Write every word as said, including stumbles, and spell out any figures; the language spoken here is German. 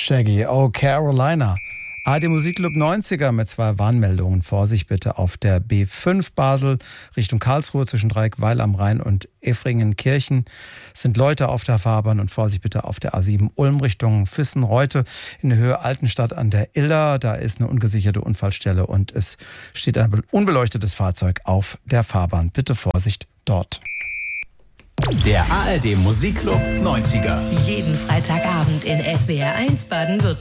Shaggy, oh Carolina. A R D Musikclub neunziger mit zwei Warnmeldungen. Vorsicht bitte auf der B fünf Basel Richtung Karlsruhe zwischen Dreieckweil am Rhein und Effringenkirchen sind Leute auf der Fahrbahn und Vorsicht bitte auf der A sieben Ulm Richtung Füssen-Reute in der Höhe Altenstadt an der Iller. Da ist eine ungesicherte Unfallstelle und es steht ein unbeleuchtetes Fahrzeug auf der Fahrbahn. Bitte Vorsicht dort. Der A R D Musikclub neunziger. Jeden Freitagabend in S W R eins Baden-Württemberg.